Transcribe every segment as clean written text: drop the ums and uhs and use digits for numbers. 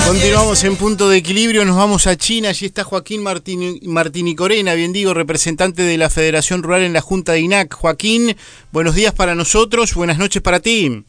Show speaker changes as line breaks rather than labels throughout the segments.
Continuamos en Punto de Equilibrio, nos vamos a China. Allí está Joaquín Martinicorena, bien digo, representante de la Federación Rural en la Junta de INAC. Joaquín, buenos días para nosotros, buenas noches para ti.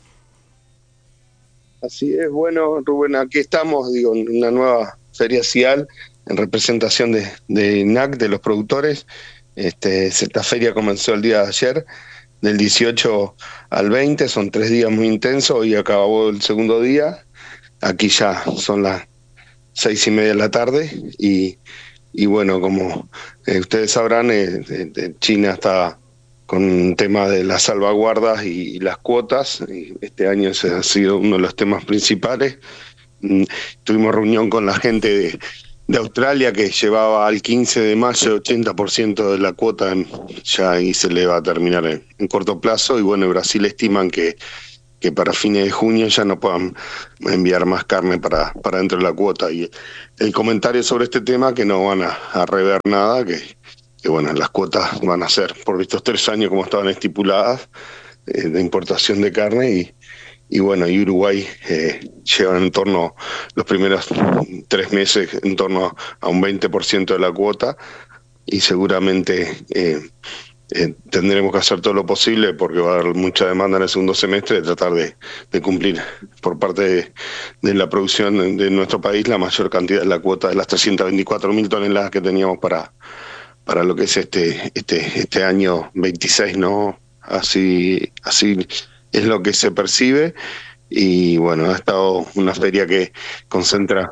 Así es, bueno, Rubén, aquí estamos, en una nueva feria CIAL en representación de INAC, de los productores. Esta feria comenzó el día de ayer, del 18 al 20, son 3 días muy intensos, hoy acabó el segundo día. Aquí ya son las 6:30 de la tarde y bueno, como ustedes sabrán, China está con un tema de las salvaguardas y las cuotas. Y este año ese ha sido uno de los temas principales. Tuvimos reunión con la gente de Australia, que llevaba al 15 de mayo 80% de la cuota ya, y se le va a terminar en corto plazo. Y bueno, Brasil estiman que para fines de junio ya no puedan enviar más carne para dentro de la cuota. Y el comentario sobre este tema, que no van a rever nada, que bueno, las cuotas van a ser por estos 3 años como estaban estipuladas, de importación de carne. Y bueno, y Uruguay lleva en torno, los primeros 3 meses, en torno a un 20% de la cuota, y seguramente tendremos que hacer todo lo posible, porque va a haber mucha demanda en el segundo semestre, de tratar de cumplir por parte de la producción de nuestro país la mayor cantidad de la cuota de las 324.000 toneladas que teníamos para lo que es este año 26, ¿no? Así es lo que se percibe. Y bueno, ha estado una feria que concentra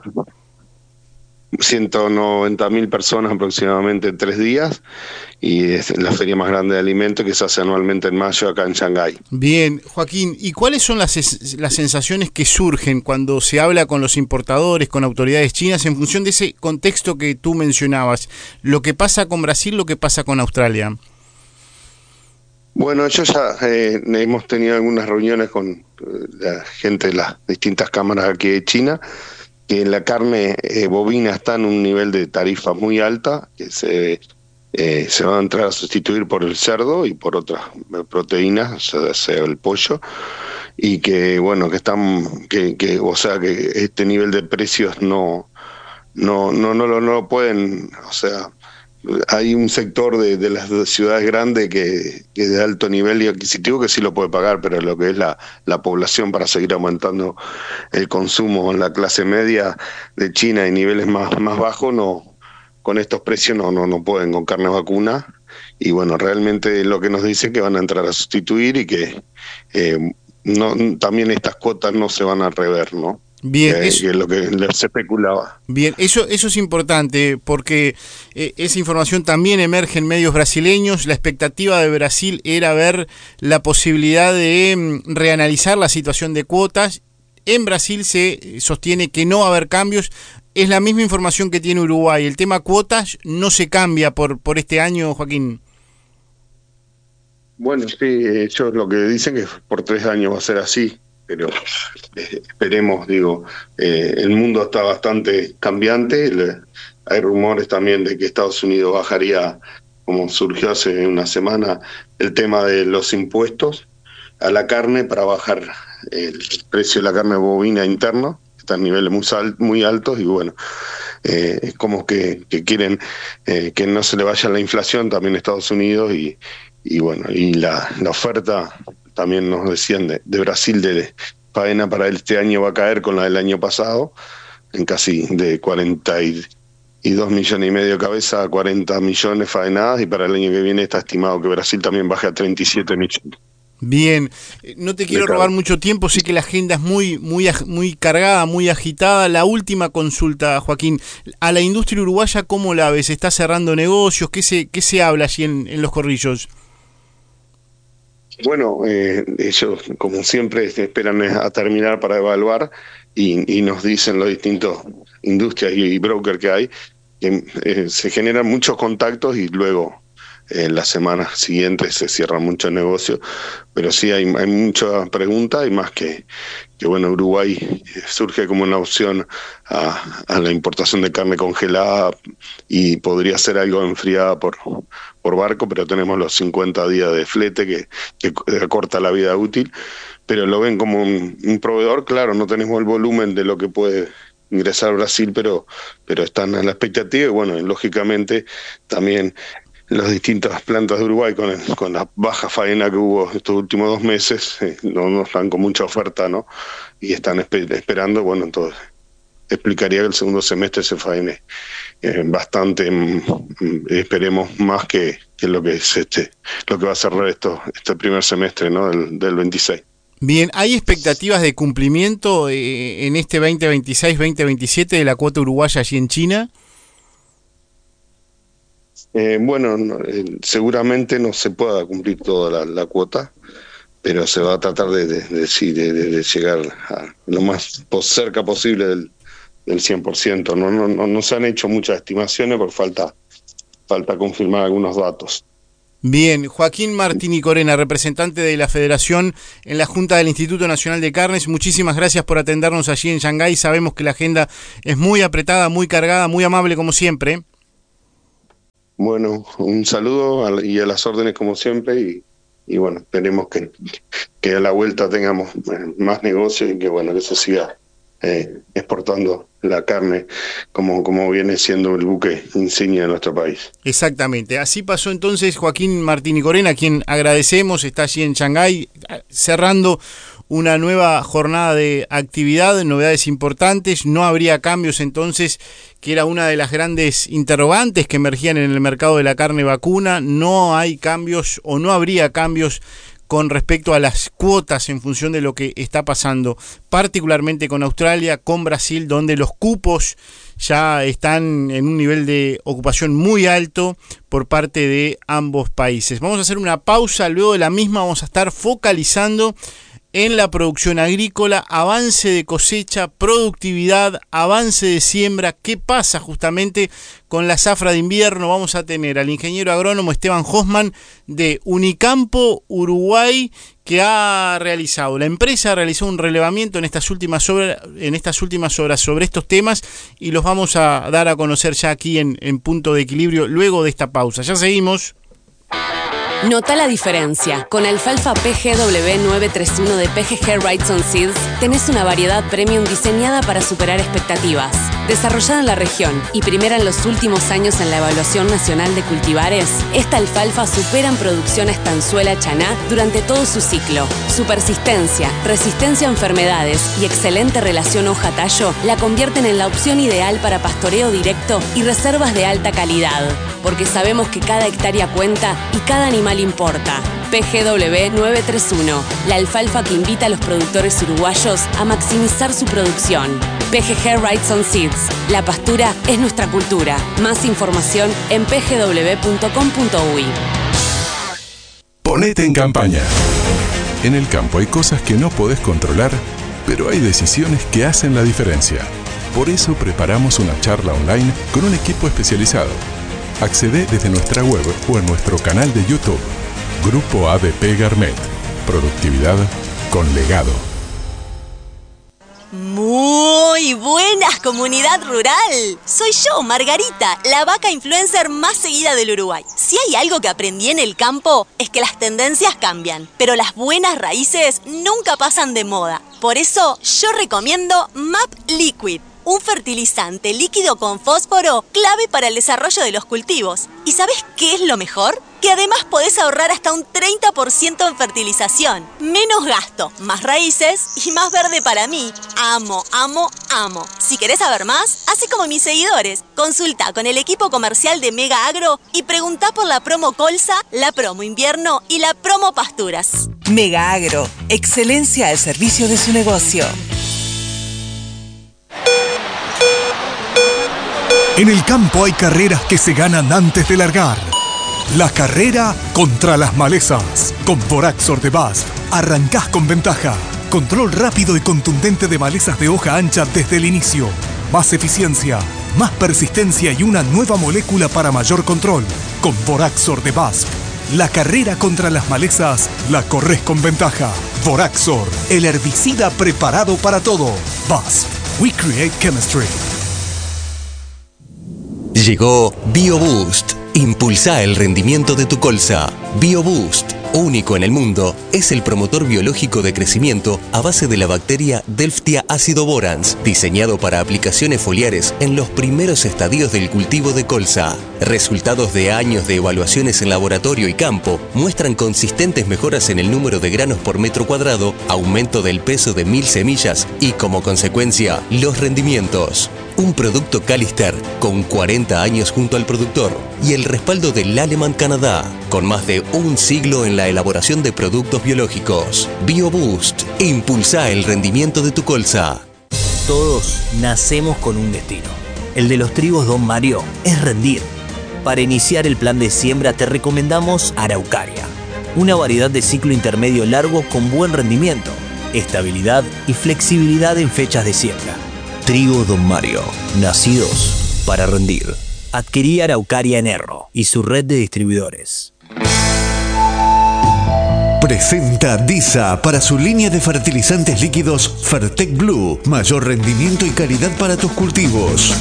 190.000 personas aproximadamente en 3 días, y es la feria más grande de alimentos que se hace anualmente en mayo acá en Shanghái.
Bien, Joaquín, ¿y cuáles son las sensaciones que surgen cuando se habla con los importadores, con autoridades chinas, en función de ese contexto que tú mencionabas? Lo que pasa con Brasil, lo que pasa con Australia.
Bueno, yo ya hemos tenido algunas reuniones con la gente de las distintas cámaras aquí de China, que la carne bovina está en un nivel de tarifa muy alta, que se va a entrar a sustituir por el cerdo y por otras proteínas, sea el pollo, y que bueno, o sea, que este nivel de precios no lo pueden, o sea, hay un sector de las ciudades grandes que es de alto nivel y adquisitivo, que sí lo puede pagar, pero lo que es la población, para seguir aumentando el consumo en la clase media de China y niveles más bajos, no, con estos precios no pueden, con carne vacuna. Y bueno, realmente lo que nos dicen, que van a entrar a sustituir, y que también estas cuotas no se van a rever, ¿no?
Bien,
que es lo que se especulaba.
Bien, eso es importante, porque esa información también emerge en medios brasileños. La expectativa de Brasil era ver la posibilidad de reanalizar la situación de cuotas. En Brasil se sostiene que no va a haber cambios. Es la misma información que tiene Uruguay. El tema cuotas no se cambia por este año, Joaquín.
Bueno, sí, ellos lo que dicen que por 3 años va a ser así, pero esperemos, el mundo está bastante cambiante. Hay rumores también de que Estados Unidos bajaría, como surgió hace una semana, el tema de los impuestos a la carne, para bajar el precio de la carne bovina interno, que está en niveles muy altos. Y bueno, es como que quieren que no se le vaya la inflación también a Estados Unidos. Y bueno, y la oferta, también nos decían, de Brasil, de faena para este año va a caer con la del año pasado, en casi de 42,5 millones de cabezas a 40 millones faenadas, y para el año que viene está estimado que Brasil también baje a 37 millones.
Bien, no te quiero robar mucho tiempo, sé que la agenda es muy cargada, muy agitada. La última consulta, Joaquín, a la industria uruguaya, ¿cómo la ves? ¿Está cerrando negocios? ¿Qué se habla allí en Los Corrillos?
Bueno, ellos, como siempre, esperan a terminar para evaluar, y nos dicen los distintos industrias y brokers que hay, que se generan muchos contactos, y luego en las semanas siguientes se cierran muchos negocios. Pero sí hay mucha pregunta, y más que bueno, Uruguay surge como una opción a la importación de carne congelada, y podría ser algo enfriada por barco, pero tenemos los 50 días de flete que acorta la vida útil. Pero lo ven como un proveedor. Claro, no tenemos el volumen de lo que puede ingresar a Brasil, pero están en la expectativa y bueno, lógicamente también las distintas plantas de Uruguay con la baja faena que hubo estos últimos 2 meses, no están con mucha oferta, ¿no? Y están esperando, bueno, entonces explicaría que el segundo semestre se faene bastante, esperemos más que lo que es lo que va a cerrar este primer semestre, ¿no? del 26.
Bien, ¿hay expectativas de cumplimiento en este 2026-2027 de la cuota uruguaya allí en China?
Bueno, seguramente no se pueda cumplir toda la cuota, pero se va a tratar de llegar a lo más cerca posible del 100%. No se han hecho muchas estimaciones por falta confirmar algunos datos.
Bien, Joaquín Martini Corena, representante de la Federación en la Junta del Instituto Nacional de Carnes, muchísimas gracias por atendernos allí en Shanghái. Sabemos que la agenda es muy apretada, muy cargada, muy amable como siempre.
Bueno, un saludo y a las órdenes como siempre y bueno, esperemos que a la vuelta tengamos más negocio y que bueno, que se siga exportando la carne como viene siendo el buque insignia de nuestro país.
Exactamente, así pasó entonces Joaquín Martini Corena, a quien agradecemos, está allí en Shanghái cerrando una nueva jornada de actividad, novedades importantes, no habría cambios entonces, que era una de las grandes interrogantes que emergían en el mercado de la carne vacuna, no hay cambios o no habría cambios con respecto a las cuotas en función de lo que está pasando, particularmente con Australia, con Brasil, donde los cupos ya están en un nivel de ocupación muy alto por parte de ambos países. Vamos a hacer una pausa, luego de la misma vamos a estar focalizando en la producción agrícola, avance de cosecha, productividad, avance de siembra. ¿Qué pasa justamente con la zafra de invierno? Vamos a tener al ingeniero agrónomo Esteban Hoffman de Unicampo Uruguay, que la empresa realizó un relevamiento en estas últimas horas sobre estos temas y los vamos a dar a conocer ya aquí en Punto de Equilibrio luego de esta pausa. Ya seguimos.
Nota la diferencia. Con alfalfa PGW 931 de PGG Wrightson Seeds tenés una variedad premium diseñada para superar expectativas. Desarrollada en la región y primera en los últimos años en la Evaluación Nacional de Cultivares, esta alfalfa supera en producción a estanzuela chaná durante todo su ciclo. Su persistencia, resistencia a enfermedades y excelente relación hoja-tallo la convierten en la opción ideal para pastoreo directo y reservas de alta calidad. Porque sabemos que cada hectárea cuenta y cada animal importa. PGW 931, la alfalfa que invita a los productores uruguayos a maximizar su producción. PGG Wrightson Seeds, la pastura es nuestra cultura. Más información en pgw.com.uy.
Ponete en campaña. En el campo hay cosas que no podés controlar, pero hay decisiones que hacen la diferencia. Por eso preparamos una charla online con un equipo especializado. Accede desde nuestra web o en nuestro canal de YouTube. Grupo ADP Garmet. Productividad con legado.
Muy buenas, comunidad rural. Soy yo, Margarita, la vaca influencer más seguida del Uruguay. Si hay algo que aprendí en el campo, es que las tendencias cambian, pero las buenas raíces nunca pasan de moda. Por eso, yo recomiendo MAP Liquid, un fertilizante líquido con fósforo clave para el desarrollo de los cultivos. ¿Y sabes qué es lo mejor? Que además podés ahorrar hasta un 30% en fertilización. Menos gasto, más raíces y más verde para mí. Amo, amo, amo. Si querés saber más, hacé como mis seguidores. Consulta con el equipo comercial de Mega Agro y preguntá por la promo Colza, la promo Invierno y la promo Pasturas.
Mega Agro, excelencia al servicio de su negocio.
En el campo hay carreras que se ganan antes de largar. La carrera contra las malezas. Con Voraxor de BASF arrancás con ventaja. Control rápido y contundente de malezas de hoja ancha desde el inicio. Más eficiencia, más persistencia y una nueva molécula para mayor control. Con Voraxor de BASF, la carrera contra las malezas la corres con ventaja. Voraxor, el herbicida preparado para todo. BASF, we create chemistry.
Llegó BioBoost. Impulsa el rendimiento de tu colza. BioBoost, único en el mundo, es el promotor biológico de crecimiento a base de la bacteria Delftia acidoborans, diseñado para aplicaciones foliares en los primeros estadios del cultivo de colza. Resultados de años de evaluaciones en laboratorio y campo muestran consistentes mejoras en el número de granos por metro cuadrado, aumento del peso de 1000 semillas y, como consecuencia, los rendimientos. Un producto Calister con 40 años junto al productor y el respaldo del Aleman Canadá, con más de un siglo en la elaboración de productos biológicos. BioBoost, impulsa el rendimiento de tu colza.
Todos nacemos con un destino. El de los trigos Don Mario es rendir. Para iniciar el plan de siembra te recomendamos Araucaria, una variedad de ciclo intermedio largo con buen rendimiento, estabilidad y flexibilidad en fechas de siembra. Trigo Don Mario, nacidos para rendir. Adquirí Araucaria en Erro y su red de distribuidores.
Presenta DISA para su línea de fertilizantes líquidos Fertec Blue. Mayor rendimiento y calidad para tus cultivos.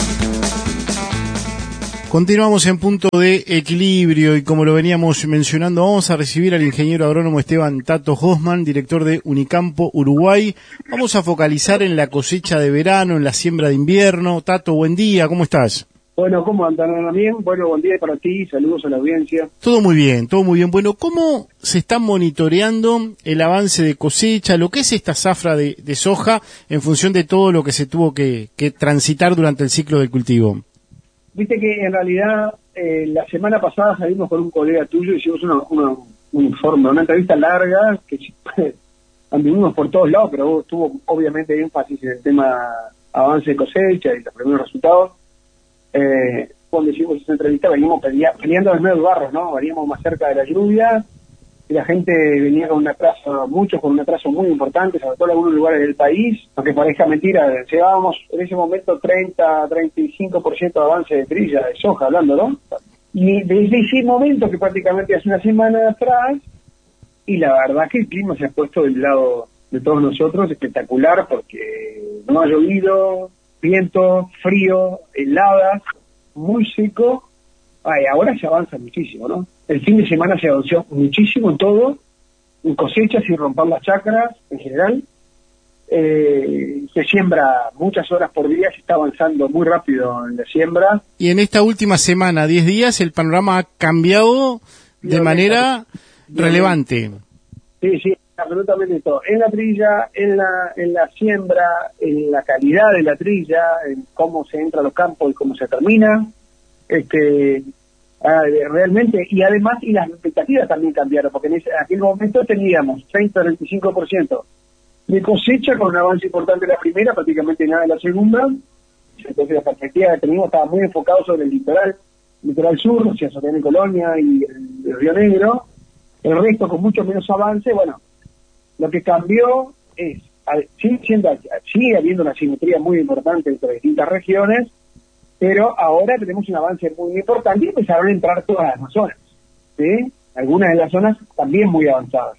Continuamos en punto de equilibrio y como lo veníamos mencionando, vamos a recibir al ingeniero agrónomo Esteban Tato Hoffman, director de Unicampo Uruguay. Vamos a focalizar en la cosecha de verano, en la siembra de invierno. Tato, buen día, ¿cómo estás?
Bueno, ¿cómo andan también? Bueno, buen día para ti, saludos a la audiencia.
Todo muy bien, todo muy bien. Bueno, ¿cómo se está monitoreando el avance de cosecha, lo que es esta zafra de soja en función de todo lo que se tuvo que transitar durante el ciclo del cultivo?
Viste que en realidad la semana pasada salimos con un colega tuyo y hicimos un informe, una entrevista larga que anduvimos por todos lados, pero tuvo obviamente énfasis en el tema avance de cosecha y los primeros resultados. Cuando hicimos esa entrevista veníamos peleando en medio del barro, ¿no? Veníamos más cerca de la lluvia y la gente venía con un atraso, muchos con un atraso muy importante, sobre todo en algunos lugares del país, aunque parezca mentira, llevábamos en ese momento 30-35% de avance de trilla, de soja, hablando, ¿no? Y desde ese momento, que prácticamente hace una semana atrás, y la verdad que el clima se ha puesto del lado de todos nosotros espectacular, porque no ha llovido, viento, frío, heladas, muy seco. Ahora se avanza muchísimo, ¿no? El fin de semana se avanzó muchísimo en todo, en cosechas y romper las chacras en general. Se siembra muchas horas por día, se está avanzando muy rápido en la siembra.
Y en esta última semana, 10 días, el panorama ha cambiado de manera relevante.
Sí, absolutamente todo. En la trilla, en la siembra, en la calidad de la trilla, en cómo se entra a los campos y cómo se termina. Realmente, y además, y las expectativas también cambiaron, porque en aquel momento teníamos 30-35% de cosecha con un avance importante en la primera, prácticamente nada en la segunda. Entonces la perspectiva que teníamos estaba muy enfocada sobre el litoral sur, o sea, sobre Colonia y el Río Negro. El resto con mucho menos avance. Bueno, lo que cambió es, sigue habiendo una simetría muy importante entre distintas regiones, pero ahora tenemos un avance muy importante y empezaron a entrar todas las zonas, ¿sí? Algunas de las zonas también muy avanzadas.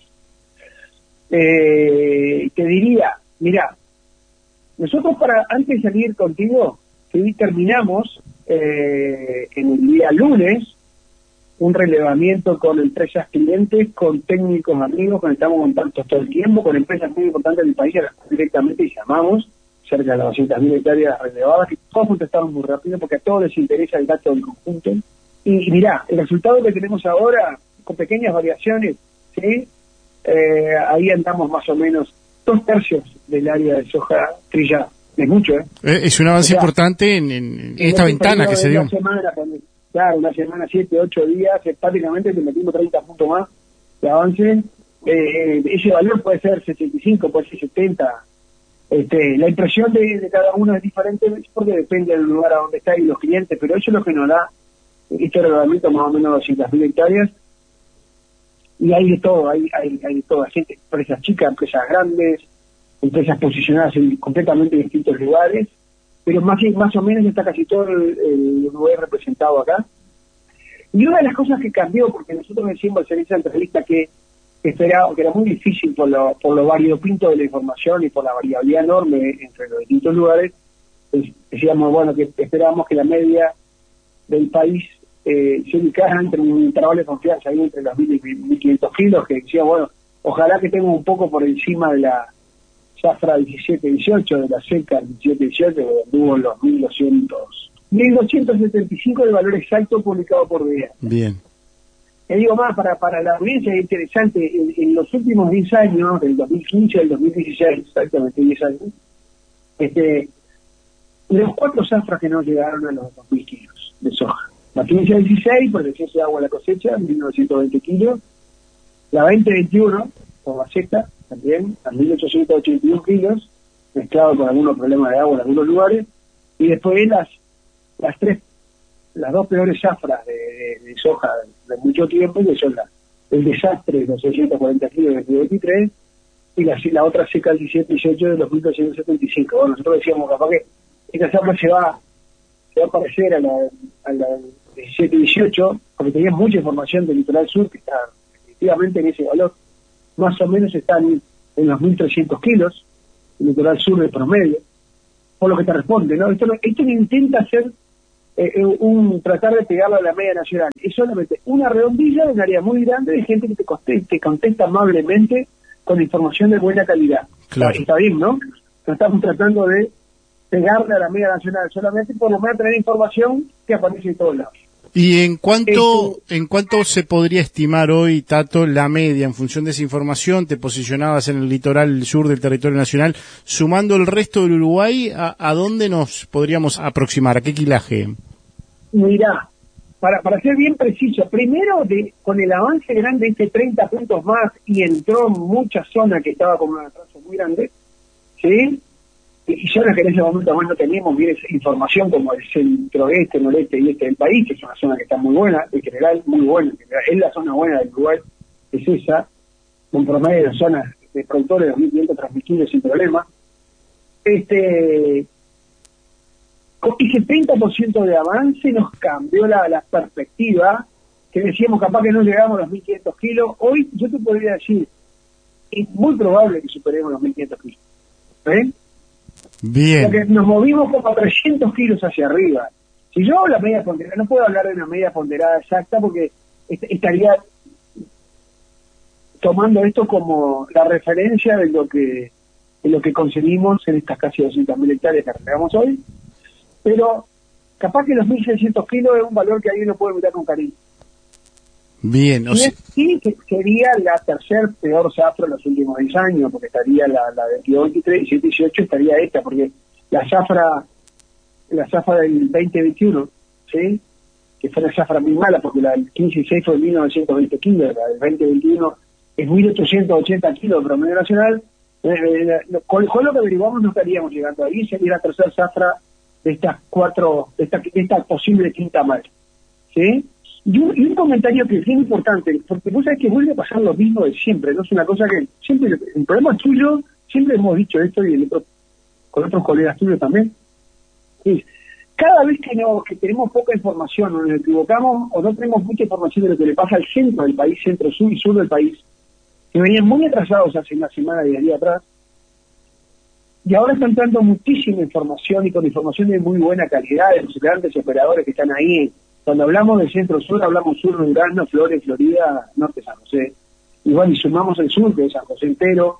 Te diría, mira, nosotros antes de salir contigo, ¿sí? Terminamos en el día lunes un relevamiento con empresas clientes, con técnicos amigos, con estamos en contacto todo el tiempo, con empresas muy importantes del país, directamente y llamamos, cerca de las 200.000 hectáreas relevadas, que todos contestaron muy rápido, porque a todos les interesa el dato del conjunto. Y mirá, el resultado que tenemos ahora, con pequeñas variaciones, ¿sí? Ahí andamos más o menos 2/3 del área de soja trillada. Es mucho, ¿eh?
Es un avance importante en esta ventana que se dio.
Una semana, 7, 8 días, prácticamente le metimos 30 puntos más de avance. Ese valor puede ser 65, puede ser 70. La impresión de cada uno es diferente porque depende del lugar a donde está y los clientes, pero eso es lo que nos da este reglamento, más o menos 200.000 hectáreas. Y hay de todo, hay de todo, gente, empresas chicas, empresas grandes, empresas posicionadas en completamente distintos lugares, pero más o menos está casi todo el Uruguay representado acá. Y una de las cosas que cambió, porque nosotros decimos al servicio de entrevista que era muy difícil por lo variopinto de la información y por la variabilidad enorme entre los distintos lugares, pues decíamos, bueno, que esperábamos que la media del país se ubicaba entre un intervalo de confianza ahí entre los 1.000 y 1.500 kilos, que decía, bueno, ojalá que tenga un poco por encima de la zafra 17-18, de la seca 17-18, que tuvo los 1.275 de valor exacto publicado por día.
Bien.
Te digo más, para la audiencia es interesante, en los últimos 10 años, del 2015 al 2016, exactamente 10 años, los 4 zafras que no llegaron a los 2.000 kilos de soja. La 15-16, por el exceso de agua a la cosecha, 1.920 kilos. La 20-21, por la seca, también, a 1.881 kilos, mezclado con algunos problemas de agua en algunos lugares. Y después las 2 peores zafras de soja de mucho tiempo, que son el desastre de los 640 kilos de 2023 y la otra seca el 17-18 de los 1.275. Bueno, nosotros decíamos, capaz que esta zafra se va a parecer a la 17-18, porque tenía mucha información del litoral sur que está efectivamente en ese valor. Más o menos están en los 1.300 kilos, el litoral sur de promedio, por lo que te responde, ¿no? Esto no intenta hacer tratar de pegarlo a la media nacional. Es solamente una redondilla de un área muy grande de gente que te contesta amablemente con información de buena calidad.
Claro.
Está bien, ¿no? No estamos tratando de pegarle a la media nacional, solamente por lo menos tener información que aparece en todos lados.
¿Y en cuánto se podría estimar hoy, Tato, la media en función de esa información? Te posicionabas en el litoral sur del territorio nacional, sumando el resto del Uruguay, ¿a dónde nos podríamos aproximar? ¿A qué quilaje?
Mirá, para ser bien preciso, primero con el avance grande de 30 puntos más y entró mucha zona que estaba con un atraso muy grande, ¿sí? Y zonas que en ese momento más no teníamos bien esa información, como el centro-oeste, noreste y este del país, que es una zona que está muy buena, en general muy buena, es la zona buena del Uruguay, es esa, un promedio de zonas de productores de 2.500 a 3.000 kilos sin problema. Con ese 30% de avance nos cambió la perspectiva, que decíamos capaz que no llegamos a los 1.500 kilos, hoy yo te podría decir, es muy probable que superemos los 1.500 kilos. ¿Eh?
Bien.
Porque nos movimos como 300 kilos hacia arriba. Si yo hago la media ponderada, no puedo hablar de una media ponderada exacta porque estaría tomando esto como la referencia de lo que conseguimos en estas casi 200.000 hectáreas que arreglamos hoy, pero capaz que los 1.600 kilos es un valor que alguien no puede mirar con cariño.
Bien,
sí, que sería la tercer peor zafra en los últimos 10 años, porque estaría la 22-23 y 18 estaría esta, porque la zafra del 2021, ¿sí? Que fue una zafra muy mala, porque la del 15 y 6 fue de 1.920 kilos, la del 2021 es 1.880 kilos de promedio nacional. Con lo que averiguamos no estaríamos llegando ahí, sería la tercera zafra de estas 4, de esta posible quinta marca, ¿sí? Y un comentario que es bien importante, porque vos sabés que vuelve a pasar lo mismo de siempre, no es una cosa que siempre, el problema tuyo, siempre hemos dicho esto y con otros colegas tuyos también, es cada vez que tenemos poca información o nos equivocamos o no tenemos mucha información de lo que le pasa al centro del país, centro, sur y sur del país, que venían muy atrasados hace una semana y 10 días atrás, y ahora están dando muchísima información y con información de muy buena calidad de los grandes operadores que están ahí. Cuando hablamos del centro-sur, hablamos sur, Durazno, Flores, Florida, norte, San José. Igual, y sumamos el sur, que es San José entero,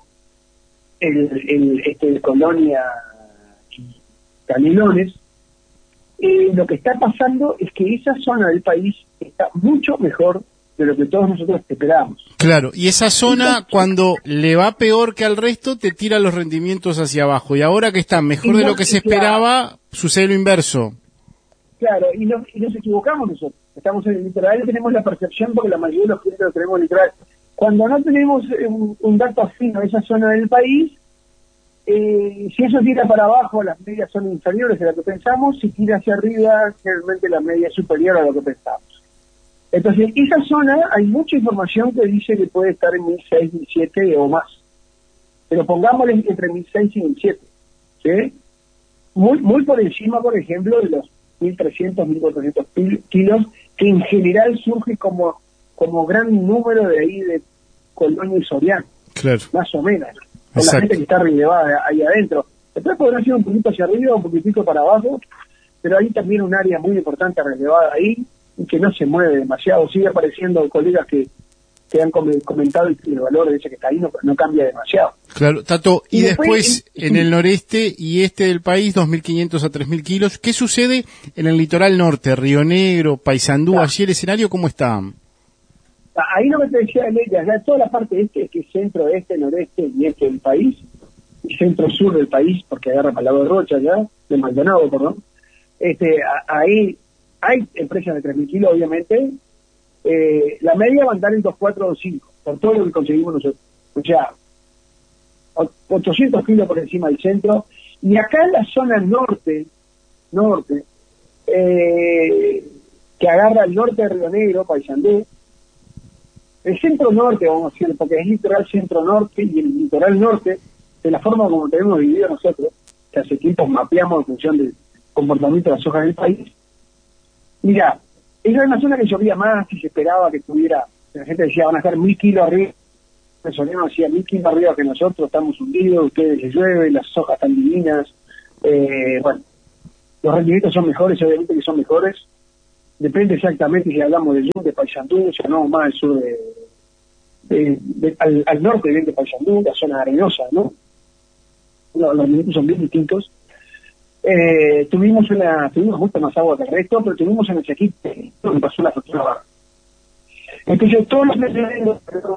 el Colonia y Canelones. Lo que está pasando es que esa zona del país está mucho mejor de lo que todos nosotros esperábamos.
Claro, y esa zona, cuando le va peor que al resto, te tira los rendimientos hacia abajo. Y ahora que está mejor de lo que se esperaba, sucede lo inverso.
Claro, y nos equivocamos nosotros. Estamos en el litoral y tenemos la percepción, porque la mayoría de los clientes lo tenemos en el litoral. Cuando no tenemos un dato afín a esa zona del país, si eso tira para abajo, las medias son inferiores a lo que pensamos. Si tira hacia arriba, generalmente la media es superior a lo que pensamos. Entonces, esa zona hay mucha información que dice que puede estar en 1.600, 1.700 o más. Pero pongámosle entre 1.600 y 1.700, ¿sí? Muy por encima, por ejemplo, de los 1.300, 1.400 kilos, que en general surge como gran número de ahí de Colonia y Soriano.
Claro.
Más o menos. Con la gente que está relevada ahí adentro. Después podrá ser un poquito hacia arriba, un poquitico para abajo, pero hay también un área muy importante relevada ahí, que no se mueve demasiado. Sigue apareciendo colegas que han comentado el valor de ese que está ahí, no cambia demasiado.
Claro, Tato, y después en el noreste y este del país, 2.500 a 3.000 kilos, ¿qué sucede en el litoral norte? Río Negro, Paysandú, allí el escenario, ¿cómo está?
Ahí lo que te decía ella, ya toda la parte este, que es centro, este, noreste y este del país, y centro-sur del país, porque agarra para el lado de Rocha ya, de Maldonado, perdón, ahí hay empresas de 3.000 kilos, obviamente. La media va a andar en 2.4 o 2.5, por todo lo que conseguimos nosotros. O sea, 800 kilos por encima del centro. Y acá en la zona norte, que agarra el norte de Río Negro, Paysandú, el centro norte, vamos a decir, porque es litoral centro norte y el litoral norte, de la forma como tenemos vivido nosotros, que hace tiempo mapeamos en función del comportamiento de las hojas del país. Mira, esa era una zona que llovía más y se esperaba que tuviera, la gente decía, van a estar 1.000 kilos arriba, el soleno decía 1.000 kilos arriba que nosotros, estamos hundidos, ustedes les llueve, las hojas están divinas, bueno, los rendimientos son mejores, obviamente que son mejores, depende exactamente si hablamos de Yunque, de Paysandú, si hablamos más al sur al norte bien de Paysandú, la zona arenosa, ¿no? Los rendimientos son bien distintos. Tuvimos mucha más agua que el resto, pero tuvimos en el Chaquito donde pasó la factura baja. Entonces todos los meses